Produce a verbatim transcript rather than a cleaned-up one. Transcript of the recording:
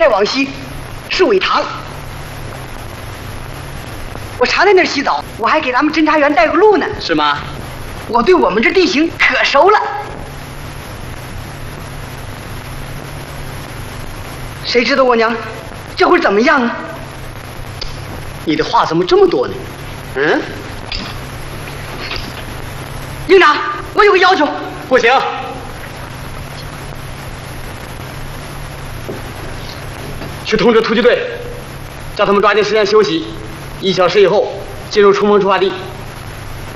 再往西是苇塘。我常在那儿洗澡，我还给咱们侦查员带个路呢。 是吗？ 我对我们这地形可熟了。谁知道我娘这会儿怎么样啊？ 你的话怎么这么多呢？嗯？ 营长，我有个要求。 不行。去通知突击队，叫他们抓紧时间休息，一小时以后进入冲锋出发地。